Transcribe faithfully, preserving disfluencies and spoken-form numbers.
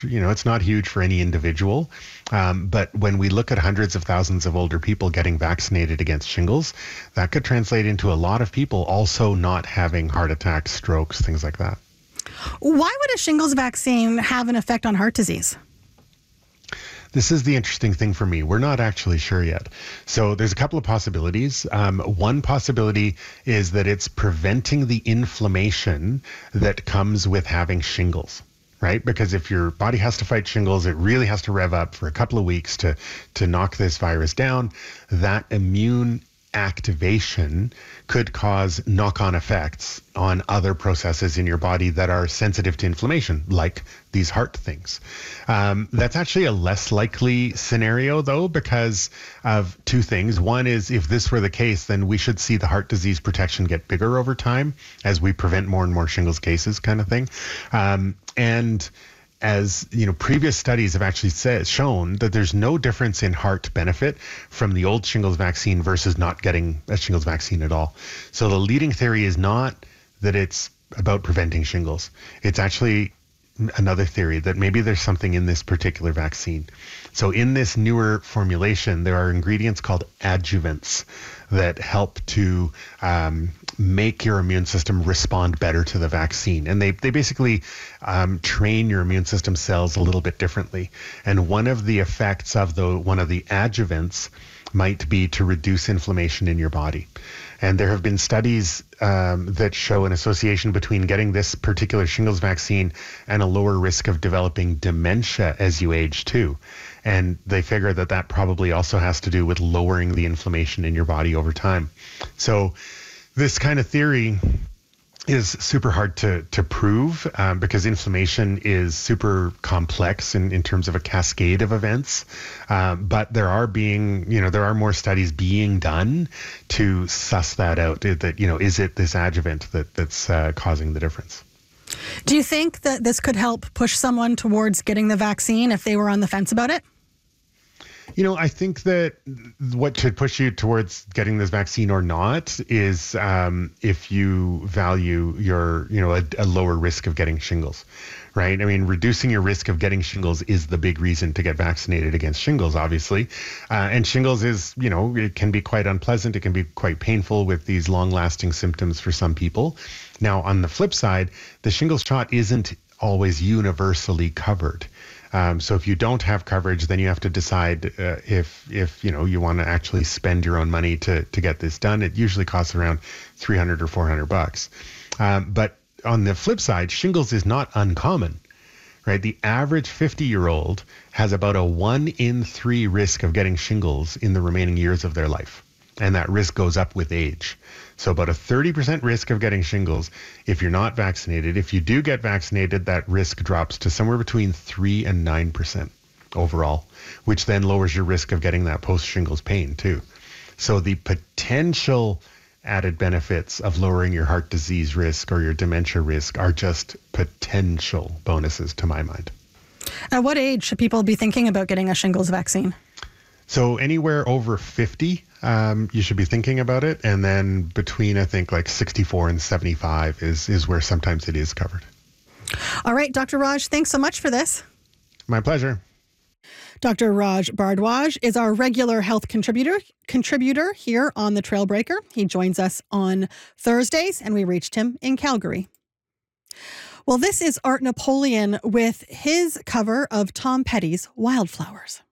You know, it's not huge for any individual. Um, but when we look at hundreds of thousands of older people getting vaccinated against shingles, that could translate into a lot of people also not having heart attacks, strokes, things like that. Why would a shingles vaccine have an effect on heart disease? This is the interesting thing for me. We're not actually sure yet. So there's a couple of possibilities. Um, one possibility is that it's preventing the inflammation that comes with having shingles, right? Because if your body has to fight shingles, it really has to rev up for a couple of weeks to, to knock this virus down. That immune activation could cause knock-on effects on other processes in your body that are sensitive to inflammation, like these heart things. Um, that's actually a less likely scenario, though, because of two things. One is, if this were the case, then we should see the heart disease protection get bigger over time as we prevent more and more shingles cases, kind of thing. Um, and as you know, previous studies have actually said, shown that there's no difference in heart benefit from the old shingles vaccine versus not getting a shingles vaccine at all. So the leading theory is not that it's about preventing shingles. It's actually another theory that maybe there's something in this particular vaccine. So in this newer formulation, there are ingredients called adjuvants that help to um, make your immune system respond better to the vaccine. And they, they basically um, train your immune system cells a little bit differently. And one of the effects of the one of the adjuvants might be to reduce inflammation in your body. And there have been studies um, that show an association between getting this particular shingles vaccine and a lower risk of developing dementia as you age too. And they figure that that probably also has to do with lowering the inflammation in your body over time. So this kind of theory is super hard to to prove um, because inflammation is super complex in, in terms of a cascade of events. Um, but there are being, you know, there are more studies being done to suss that out. That, you know, is it this adjuvant that that's uh, causing the difference? Do you think that this could help push someone towards getting the vaccine if they were on the fence about it? You know, I think that what should push you towards getting this vaccine or not is um, if you value your, you know, a, a lower risk of getting shingles, right? I mean, reducing your risk of getting shingles is the big reason to get vaccinated against shingles, obviously. Uh, and shingles is, you know, it can be quite unpleasant. It can be quite painful with these long-lasting symptoms for some people. Now, on the flip side, the shingles shot isn't always universally covered. Um, so if you don't have coverage, then you have to decide uh, if, if you know, you want to actually spend your own money to to get this done. It usually costs around three hundred or four hundred bucks. Um, but on the flip side, shingles is not uncommon, right? The average fifty-year-old has about a one in three risk of getting shingles in the remaining years of their life. And that risk goes up with age. So about a thirty percent risk of getting shingles if you're not vaccinated. If you do get vaccinated, that risk drops to somewhere between three and nine percent overall, which then lowers your risk of getting that post-shingles pain too. So the potential added benefits of lowering your heart disease risk or your dementia risk are just potential bonuses to my mind. At what age should people be thinking about getting a shingles vaccine? So anywhere over fifty, um, you should be thinking about it. And then between, I think, like sixty-four and seventy-five is, is where sometimes it is covered. All right, Doctor Raj, thanks so much for this. My pleasure. Doctor Raj Bhardwaj is our regular health contributor contributor here on The Trailbreaker. He joins us on Thursdays, and we reached him in Calgary. Well, this is Art Napoleon with his cover of Tom Petty's Wildflowers.